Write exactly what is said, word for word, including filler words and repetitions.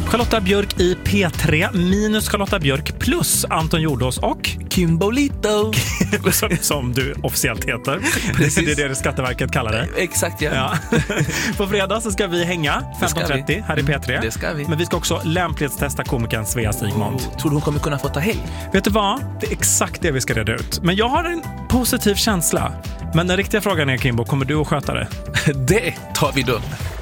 Charlotta Björk i P tre minus Charlotta Björk plus Anton Jordås och Kimbolito. som, som du officiellt heter. Precis. Det är det Skatteverket kallar det. Exakt, ja. Ja. På fredag så ska vi hänga femton trettio här i P tre. Det ska vi. Men vi ska också lämplighetstesta komikern Svea Stigmond. Oh, tror du hon kommer kunna få ta helg? Vet du vad? Det är exakt det vi ska reda ut. Men jag har en positiv känsla. Men den riktiga frågan är, Kimbo, kommer du att sköta det? Det tar vi då.